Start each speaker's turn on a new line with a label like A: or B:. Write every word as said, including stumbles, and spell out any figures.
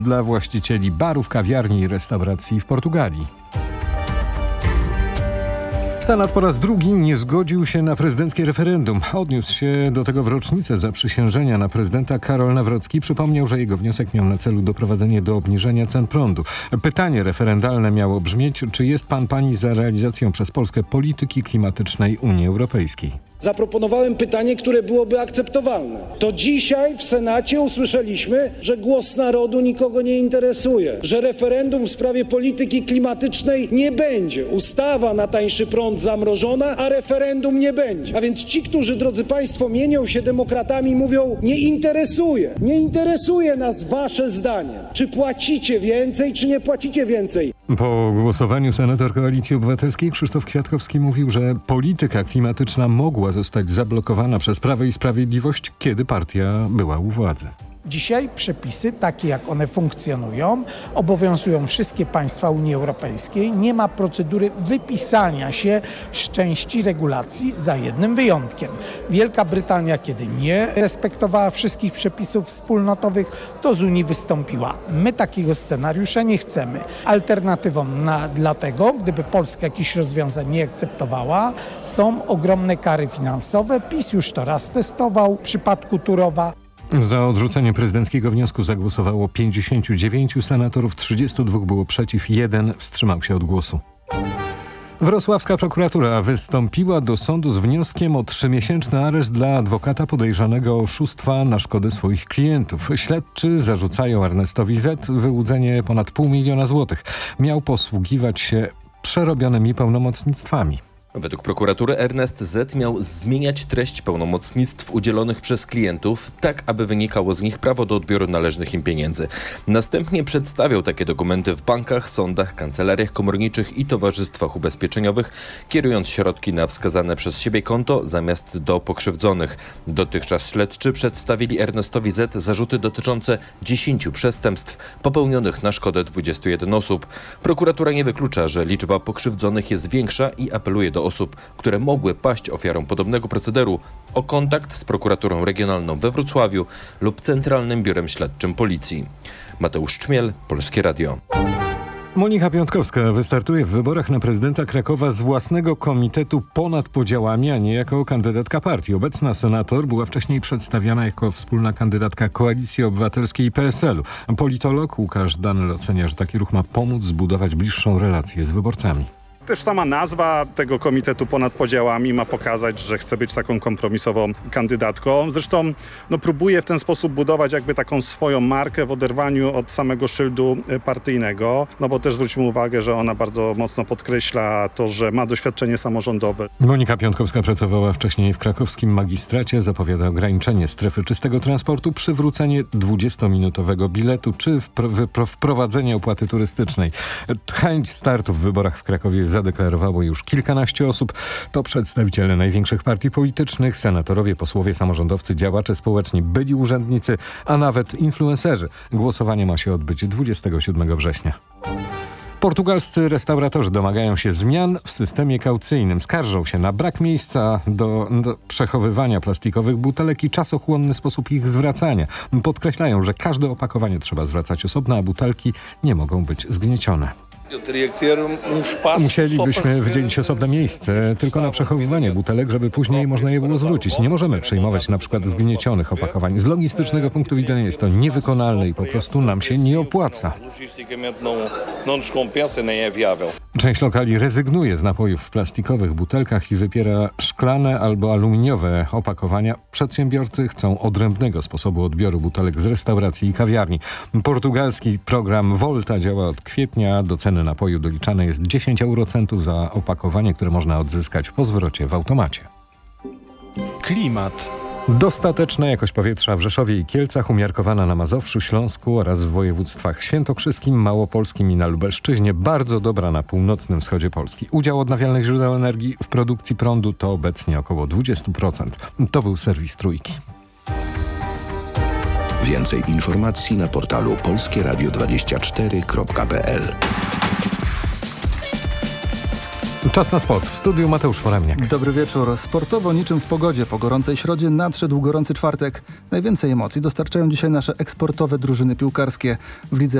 A: dla właścicieli barów, kawiarni i restauracji w Portugalii. Senat po raz drugi nie zgodził się na prezydenckie referendum. Odniósł się do tego w rocznicę zaprzysiężenia na prezydenta. Karol Nawrocki przypomniał, że jego wniosek miał na celu doprowadzenie do obniżenia cen prądu. Pytanie referendalne miało brzmieć, czy jest pan pani za realizacją przez Polskę polityki klimatycznej Unii Europejskiej.
B: Zaproponowałem pytanie, które byłoby akceptowalne. To dzisiaj w Senacie usłyszeliśmy, że głos narodu nikogo nie interesuje, że referendum w sprawie polityki klimatycznej nie będzie. Ustawa na tańszy prąd zamrożona, a referendum nie będzie. A więc ci, którzy, drodzy państwo, mienią się demokratami, mówią: nie interesuje, nie interesuje nas wasze zdanie. Czy płacicie więcej, czy nie płacicie więcej?
A: Po głosowaniu senator Koalicji Obywatelskiej Krzysztof Kwiatkowski mówił, że polityka klimatyczna mogła zostać zablokowana przez Prawo i Sprawiedliwość, kiedy partia była u władzy.
C: Dzisiaj przepisy, takie jak one funkcjonują, obowiązują wszystkie państwa Unii Europejskiej. Nie ma procedury wypisania się z części regulacji, za jednym wyjątkiem. Wielka Brytania, kiedy nie respektowała wszystkich przepisów wspólnotowych, to z Unii wystąpiła. My takiego scenariusza nie chcemy. Alternatywą na, dlatego, gdyby Polska jakichś rozwiązań nie akceptowała, są ogromne kary finansowe. PiS już to raz testował w przypadku Turowa.
A: Za odrzuceniem prezydenckiego wniosku zagłosowało pięćdziesięciu dziewięciu senatorów, trzydziestu dwóch było przeciw, jeden wstrzymał się od głosu. Wrocławska prokuratura wystąpiła do sądu z wnioskiem o trzymiesięczny areszt dla adwokata podejrzanego o oszustwa na szkodę swoich klientów. Śledczy zarzucają Ernestowi Z. wyłudzenie ponad pół miliona złotych. Miał posługiwać się przerobionymi pełnomocnictwami.
D: Według prokuratury Ernest Z. miał zmieniać treść pełnomocnictw udzielonych przez klientów, tak aby wynikało z nich prawo do odbioru należnych im pieniędzy. Następnie przedstawiał takie dokumenty w bankach, sądach, kancelariach komorniczych i towarzystwach ubezpieczeniowych, kierując środki na wskazane przez siebie konto zamiast do pokrzywdzonych. Dotychczas śledczy przedstawili Ernestowi Z. zarzuty dotyczące dziesięciu przestępstw popełnionych na szkodę dwudziestu jeden osób. Prokuratura nie wyklucza, że liczba pokrzywdzonych jest większa i apeluje do osób, które mogły paść ofiarą podobnego procederu, o kontakt z prokuraturą regionalną we Wrocławiu lub Centralnym Biurem Śledczym Policji. Mateusz Czmiel, Polskie Radio.
A: Monika Piątkowska wystartuje w wyborach na prezydenta Krakowa z własnego komitetu ponad podziałami, a nie jako kandydatka partii. Obecna senator była wcześniej przedstawiana jako wspólna kandydatka Koalicji Obywatelskiej i P S L u. Politolog Łukasz Danel ocenia, że taki ruch ma pomóc zbudować bliższą relację z wyborcami.
E: Też sama nazwa tego komitetu ponad podziałami ma pokazać, że chce być taką kompromisową kandydatką. Zresztą no, próbuje w ten sposób budować jakby taką swoją markę w oderwaniu od samego szyldu partyjnego. No bo też zwróćmy uwagę, że ona bardzo mocno podkreśla to, że ma doświadczenie samorządowe.
A: Monika Piątkowska pracowała wcześniej w krakowskim magistracie. Zapowiada ograniczenie strefy czystego transportu, przywrócenie dwudziestominutowego biletu czy wprowadzenie opłaty turystycznej. Chęć startu w wyborach w Krakowie zadeklarowało już kilkanaście osób. To przedstawiciele największych partii politycznych, senatorowie, posłowie, samorządowcy, działacze społeczni, byli urzędnicy, a nawet influencerzy. Głosowanie ma się odbyć dwudziestego siódmego września. Portugalscy restauratorzy domagają się zmian w systemie kaucyjnym. Skarżą się na brak miejsca do, do przechowywania plastikowych butelek i czasochłonny sposób ich zwracania. Podkreślają, że każde opakowanie trzeba zwracać osobno, a butelki nie mogą być zgniecione. Musielibyśmy wydzielić osobne miejsce tylko na przechowywanie butelek, żeby później można je było zwrócić. Nie możemy przyjmować na przykład zgniecionych opakowań. Z logistycznego punktu widzenia jest to niewykonalne i po prostu nam się nie opłaca. Część lokali rezygnuje z napojów w plastikowych butelkach i wybiera szklane albo aluminiowe opakowania. Przedsiębiorcy chcą odrębnego sposobu odbioru butelek z restauracji i kawiarni. Portugalski program Volta działa od kwietnia. Do ceny napoju doliczane jest dziesięć eurocentów za opakowanie, które można odzyskać po zwrocie w automacie.
F: Klimat.
A: Dostateczna jakość powietrza w Rzeszowie i Kielcach, umiarkowana na Mazowszu, Śląsku oraz w województwach świętokrzyskim, małopolskim i na Lubelszczyźnie. Bardzo dobra na północnym wschodzie Polski. Udział odnawialnych źródeł energii w produkcji prądu to obecnie około dwadzieścia procent. To był serwis Trójki.
G: Więcej informacji na portalu polskie radio dwadzieścia cztery kropka p l.
A: Czas na sport. W studiu Mateusz Foremniak.
H: Dobry wieczór. Sportowo niczym w pogodzie. Po gorącej środzie nadszedł gorący czwartek. Najwięcej emocji dostarczają dzisiaj nasze eksportowe drużyny piłkarskie. W lidze